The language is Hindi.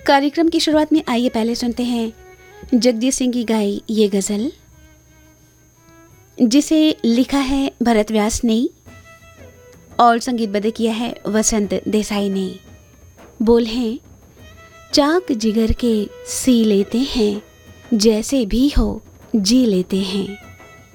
कार्यक्रम की शुरुआत में आइए पहले सुनते हैं जगजीत सिंह की गाई ये गज़ल, जिसे लिखा है भरत व्यास ने और संगीतबद्ध किया है वसंत देसाई ने। बोल हैं, चाक जिगर के सी लेते हैं, जैसे भी हो जी लेते हैं।